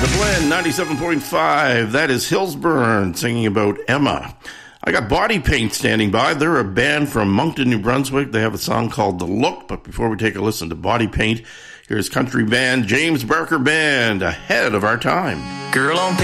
The Blend 97.5, that is Hillsburn singing about Emma. I got Body Paint standing by. They're a band from Moncton, New Brunswick. They have a song called The Look, but before we take a listen to Body Paint, here's country band James Barker Band, ahead of our time. Girl on